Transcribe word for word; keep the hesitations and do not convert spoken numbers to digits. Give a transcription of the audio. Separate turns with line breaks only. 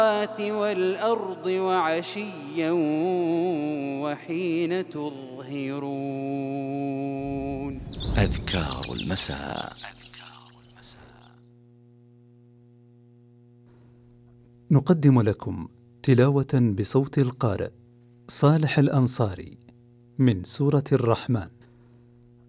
والأرض وعشيا وحين تظهرون.
أذكار المساء.
نقدم لكم تلاوة بصوت القارئ صالح الأنصاري من سورة الرحمن.